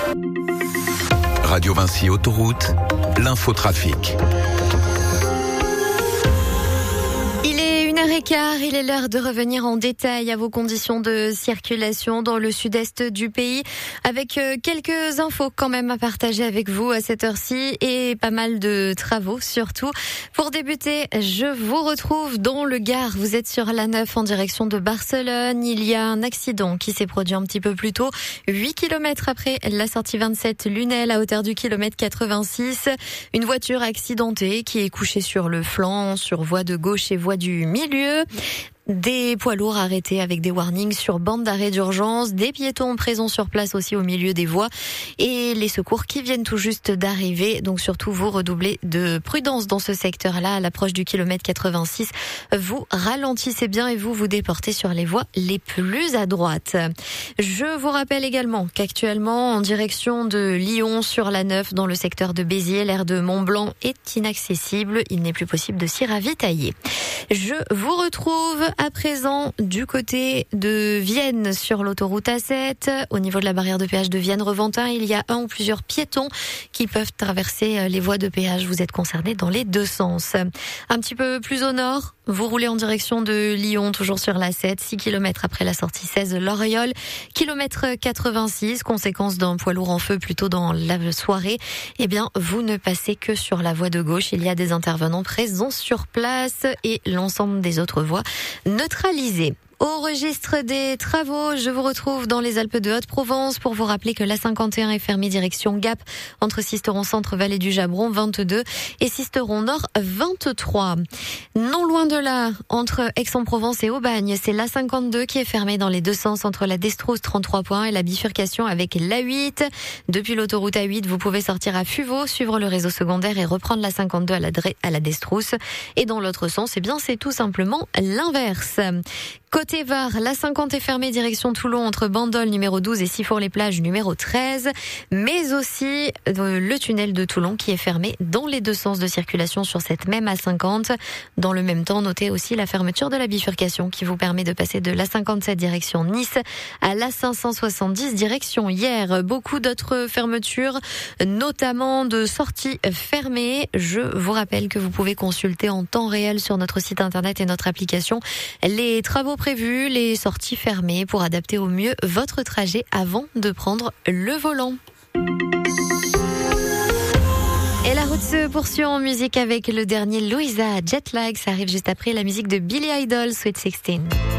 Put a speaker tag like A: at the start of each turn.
A: Radio Vinci Autoroute, l'infotrafic.
B: Il est 1h15, il est l'heure de revenir en détail à vos conditions de circulation dans le sud-est du pays, avec quelques infos quand même à partager avec vous à cette heure-ci et pas mal de travaux surtout. Pour débuter, je vous retrouve dans le Gard. Vous êtes sur l'A9 en direction de Barcelone. Il y a un accident qui s'est produit un petit peu plus tôt, 8 km après la sortie 27 Lunel à hauteur du kilomètre 86. Une voiture accidentée qui est couchée sur le flanc, sur voie de gauche et voie du milieu. Des poids lourds arrêtés avec des warnings sur bande d'arrêt d'urgence, des piétons présents sur place aussi au milieu des voies et les secours qui viennent tout juste d'arriver. Donc surtout, vous redoublez de prudence dans ce secteur-là à l'approche du kilomètre 86. Vous ralentissez bien et vous déportez sur les voies les plus à droite. Je vous rappelle également qu'actuellement, en direction de Lyon sur l'A9 dans le secteur de Béziers, l'aire de Mont-Blanc est inaccessible. Il n'est plus possible de s'y ravitailler. Je vous retrouve à présent du côté de Vienne sur l'autoroute A7. Au niveau de la barrière de péage de Vienne-Reventin, il y a un ou plusieurs piétons qui peuvent traverser les voies de péage. Vous êtes concernés dans les deux sens. Un petit peu plus au nord, vous roulez en direction de Lyon, toujours sur l'A7, 6 km après la sortie 16 Loriol, kilomètre 86, conséquence d'un poids lourd en feu plutôt dans la soirée. Eh bien, vous ne passez que sur la voie de gauche. Il y a des intervenants présents sur place et l'ensemble des autres voies neutralisées. Au registre des travaux, je vous retrouve dans les Alpes de Haute-Provence pour vous rappeler que l'A51 est fermée direction Gap entre Sisteron Centre, Vallée du Jabron 22 et Sisteron Nord 23. Non loin de là, entre Aix-en-Provence et Aubagne, c'est l'A52 qui est fermée dans les deux sens entre la Destrousse 33 points et la bifurcation avec l'A8. Depuis l'autoroute A8, vous pouvez sortir à Fuveau, suivre le réseau secondaire et reprendre l'A52 à la Destrousse. Et dans l'autre sens, eh bien, c'est tout simplement l'inverse. Côté Var, l'A50 est fermée direction Toulon entre Bandol numéro 12 et Sifour-les-Plages numéro 13, mais aussi le tunnel de Toulon qui est fermé dans les deux sens de circulation sur cette même A50. Dans le même temps, notez aussi la fermeture de la bifurcation qui vous permet de passer de l'A57 direction Nice à l'A570 direction Hyères. Beaucoup d'autres fermetures, notamment de sorties fermées. Je vous rappelle que vous pouvez consulter en temps réel sur notre site internet et notre application les travaux prévus, les sorties fermées pour adapter au mieux votre trajet avant de prendre le volant. Et la route se poursuit en musique avec le dernier Louisa Jetlag. Ça arrive juste après la musique de Billy Idol, Sweet 16.